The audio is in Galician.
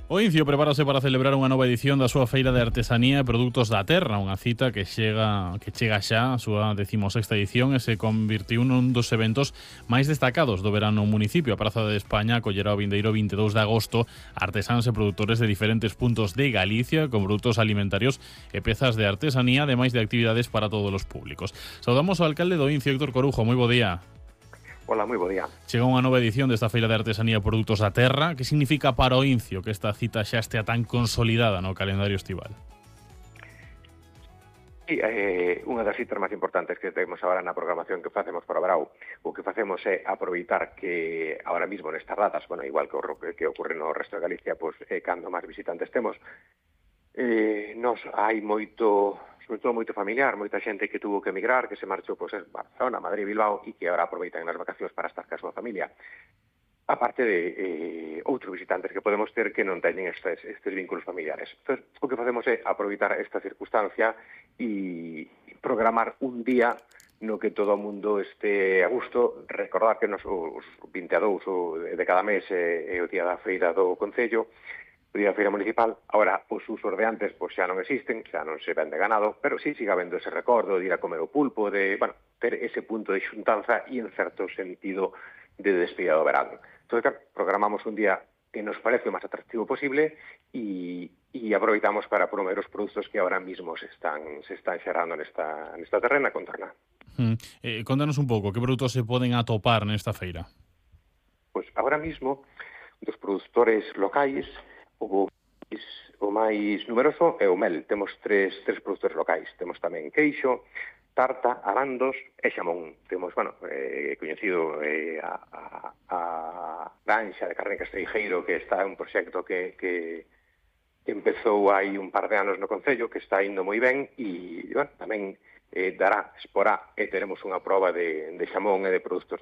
O Incio prepárase para celebrar unha nova edición da súa feira de artesanía e produtos da terra, unha cita que chega xa a súa 16ª edición e se convirtiu nun dos eventos máis destacados do verano no municipio. A Praza de España acollerá o vindeiro 22 de agosto artesáns e produtores de diferentes puntos de Galicia con produtos alimentarios e pezas de artesanía, ademais de actividades para todos os públicos. Saudamos ao alcalde do Incio, Héctor Corujo. Moi bo día. Hola, moi bo día. Chega unha nova edición desta Feira de Artesanía e Produtos da Terra. Que significa para o Incio que esta cita xa estea tan consolidada no calendario estival? Sí, unha das citas máis importantes que temos agora na programación que facemos para o verao. O que facemos é aproveitar que agora mesmo nestas datas, bueno, igual que ocorre no resto de Galicia, pois cando máis visitantes temos, nos hai moito, sobre todo moito familiar, moita xente que tuvo que emigrar, que se marchou pois, a Barcelona, Madrid, Bilbao, e que agora aproveitan nas vacacións para estar ca súa familia. Aparte de outros visitantes que podemos ter que non teñen estes vínculos familiares. Entón, o que facemos é aproveitar esta circunstancia e programar un día no que todo o mundo este a gusto. Recordar que os 22 de cada mes é o día da feira do Concello, o día da feira municipal. Ahora, os usos de antes pois xa non existen, xa non se vende ganado, pero sí siga habendo ese recordo de ir a comer o pulpo, de, bueno, ter ese punto de xuntanza e, en certo sentido, de despedida do verano. Entón, claro, programamos un día que nos parece o máis atractivo posible e aproveitamos para promover os produtos que ahora mismo se están xerando nesta terrena contorna. Contanos un pouco, que produtos se poden atopar nesta feira? Pois agora mismo, dos produtores locais, o máis numeroso é o mel. Temos tres produtores locais. Temos tamén queixo, tarta, arandos e xamón. Temos, bueno, coñecido a Granxa de Carne Castreijeiro, que está un proxecto que empezou hai un par de anos no Concello, que está indo moi ben, e, bueno, tamén exporá e teremos unha proba de xamón e de produtos